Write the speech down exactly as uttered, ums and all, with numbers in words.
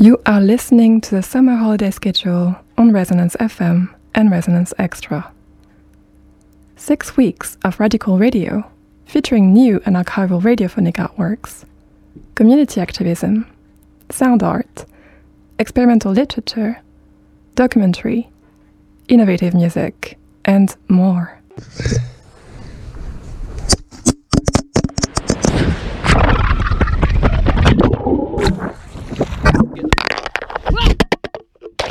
You are listening to the summer holiday schedule on Resonance F M and Resonance Extra. Six weeks of radical radio, featuring new and archival radiophonic artworks, community activism, sound art, experimental literature, documentary, innovative music, and more.